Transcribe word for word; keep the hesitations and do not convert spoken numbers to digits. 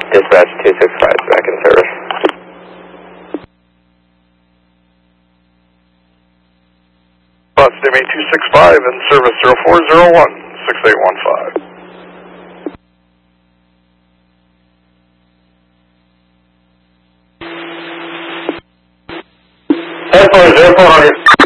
Dispatch two six five, back in service. Bus M A two six five in service zero four zero one, six eight one five. ten four zero four hundred.